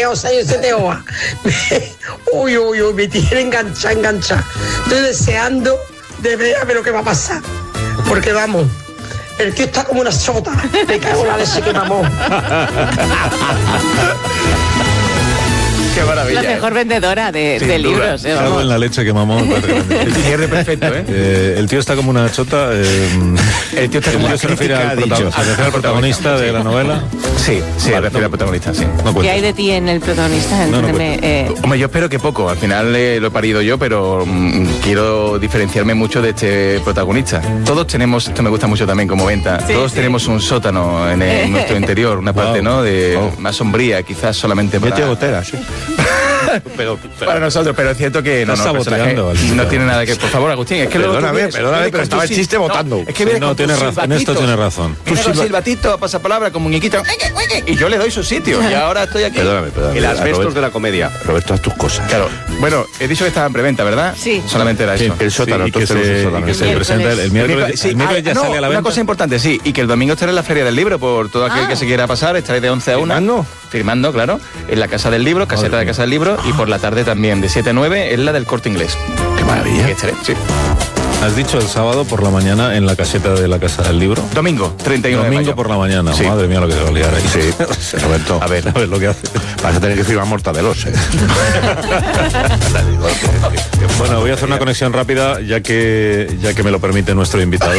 o 6 o 7 horas. Uy, me tiene enganchada. Estoy deseando de ver a ver lo que va a pasar. Porque vamos, el tío está como una chota. Me cago en la leche que mamó. Qué maravilla. La mejor vendedora de libros. Cago en la leche que mamó. El cierre perfecto, El tío está como una chota. El tío está como una se refiere crítica, al, ha dicho. al protagonista de la novela. Sí, se refiere al protagonista, sí. No ¿Qué hay de ti en el protagonista? Hombre, yo espero que poco. Al final lo he parido yo, pero quiero diferenciarme mucho de este protagonista. Todos tenemos, esto me gusta mucho también como venta, todos tenemos un sótano en nuestro interior, una parte, ¿no? Más sombría, quizás solamente para... Gotera, sí. pero para nosotros, pero es cierto que Estás saboteando, no tiene nada que... Por favor, Agustín, es que Perdóname, pero estaba el chiste votando. Es que no, tienes razón, en esto tienes razón. Tú silbatito, pasapalabra, con muñequito, y yo le doy su sitio, y ahora estoy aquí. Perdóname. El asbestos de la comedia. Roberto, haz tus cosas. Claro, bueno, he dicho que estaba en preventa, ¿verdad? Sí. Solamente era eso. El sótano, y que se presenta el miércoles. El miércoles ya sale a la venta. Una cosa importante, sí, y que el domingo estaré en la Feria del Libro, por todo aquel que se quiera pasar, estaré de 11 a 1. Firmando, claro, en la Casa del Libro, caseta de Casa del Libro, y por la tarde también, de 7 a 9, en la del Corte Inglés. Qué maravilla. Sí. Has dicho el sábado por la mañana en la caseta de la Casa del Libro. Domingo, 31 de mayo. Domingo por la mañana. Sí. Madre mía lo que se va a liar ahí. Sí, Roberto. A ver lo que hace. Vas a tener que firmar mortadelos, Bueno, voy a hacer una conexión rápida, ya que me lo permite nuestro invitado.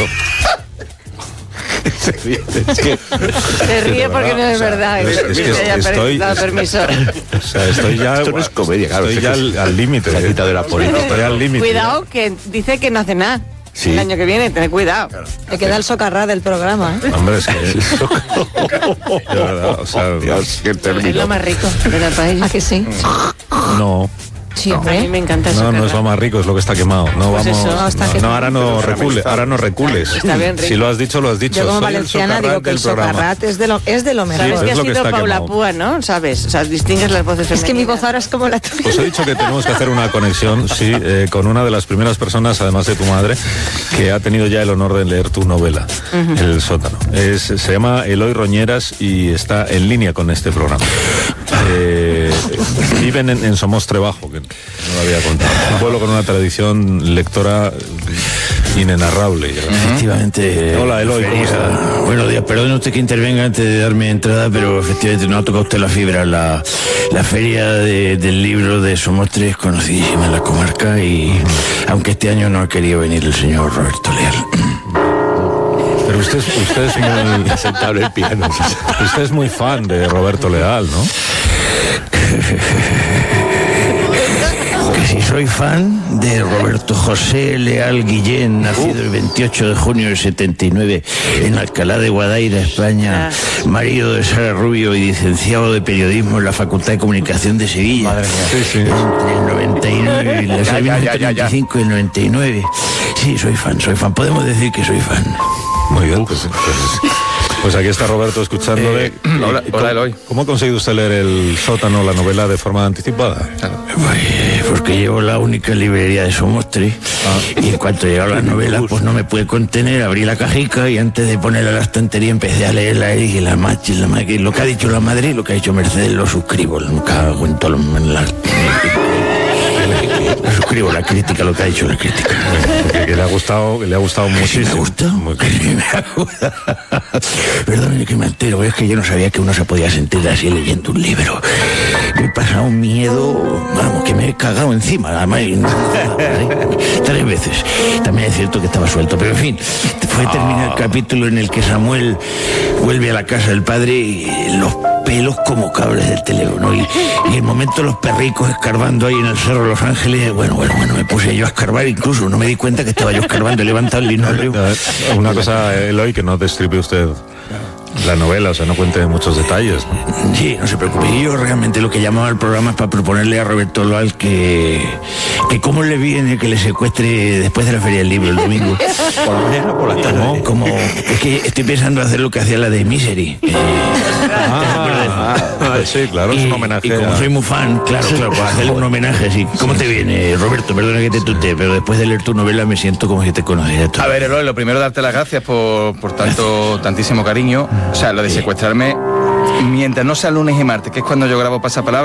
Se ríe porque no es verdad. Estoy dado permiso. O sea, estoy ya... Esto no es comedia, claro. Estoy ya al límite. Se ha quitado de la política. Estoy al límite. Cuidado, que dice que no hace nada. Sí. El año que viene, tened cuidado. Le queda el socarrá del programa, ¿eh? Hombre, es que... de verdad, o sea... Dios, qué Es término. lo más rico de la país. ¿A que sí? No. Sí, A mí me encanta eso. No es lo más rico, es lo que está quemado. No Pues vamos. eso, hasta que- Ahora no recules. Está bien rico. Si lo has dicho, lo has dicho. Yo como Soy el valenciana digo socarrat que el del programa. socarrat es de lo mejor. Sabes es que ha lo que sido está Paula quemado. Púa, ¿no? ¿Sabes? O sea, distingues las voces femeninas. Es que mi voz ahora es como la tuya. Os he dicho que tenemos que hacer una conexión, sí, con una de las primeras personas, además de tu madre, que ha tenido ya el honor de leer tu novela, El sótano. Se llama Eloy Roñeras y está en línea con este programa. Viven en Somostre Bajo, que no lo había contado. Un pueblo con una tradición lectora inenarrable. Efectivamente. Hola, Eloy, ¿cómo está? Buenos días, perdone usted que intervenga antes de darme entrada, pero efectivamente no ha tocado usted la fibra. La feria del libro de Somostre es conocidísima en la comarca y aunque este año no ha querido venir el señor Roberto Leal. Pero usted es muy aceptable el piano. Usted es muy fan de Roberto Leal, ¿no? Que si soy fan de Roberto José Leal Guillén, nacido el 28 de junio del 79 en Alcalá de Guadaira, España, marido de Sara Rubio y licenciado de periodismo en la Facultad de Comunicación de Sevilla. Madre mía. Sí. Entre el 99 y los años ya. 35 y el 99. Sí, soy fan. Podemos decir que soy fan. Muy bien, pues aquí está Roberto escuchándole. Hola, Eloy. ¿Cómo ha conseguido usted leer El sótano, la novela, de forma anticipada? Porque llevo la única librería de Somostre y en cuanto llegaron las novelas pues no me pude contener, abrí la cajica y antes de ponerla a la estantería empecé a leerla y dije, la machi, lo que ha dicho la madre y lo que ha dicho Mercedes lo suscribo, nunca cuento lo suscribo la crítica, lo que ha dicho la crítica. Que le ha gustado mucho. ¿Sí me ha gustado? Perdónenme que me altero, es que yo no sabía que uno se podía sentir así leyendo un libro. Me he pasado un miedo, vamos, que me he cagado encima, además, 3 veces. También es cierto que estaba suelto, pero en fin, fue terminar el capítulo en el que Samuel vuelve a la casa del padre y los pelos como cables del teléfono y el momento los perricos escarbando ahí en el Cerro de Los Ángeles, bueno, me puse yo a escarbar, incluso no me di cuenta que estaba yo escarbando, he levantado el linóleo. Una cosa, Eloy, que no destripe usted la novela, o sea, no cuente muchos detalles, ¿no? Sí, no se preocupe. Yo realmente lo que llamaba al programa es para proponerle a Roberto Leal que cómo le viene que le secuestre después de la Feria del Libro el domingo. Por la mañana o por la tarde. Como es que estoy pensando hacer lo que hacía la de Misery. Sí, claro, es un homenaje. Y como soy muy fan, claro, pues hacerle un homenaje así. ¿Cómo te viene, Roberto? Perdona que te tutee, pero después de leer tu novela me siento como si te conociera tú. A ver, Eloy, lo primero darte las gracias por tantísimo cariño. O sea, lo de secuestrarme, mientras no sea lunes y martes, que es cuando yo grabo Pasapalabra.